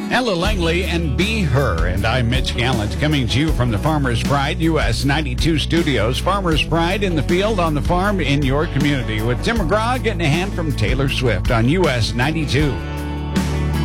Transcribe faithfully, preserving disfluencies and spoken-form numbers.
Ella Langley and Be Her. And I'm Mitch Gallant, coming to you from the Farmer's Pride U S ninety-two studios. Farmer's Pride in the field, on the farm, in your community. With Tim McGraw getting a hand from Taylor Swift on U S ninety-two.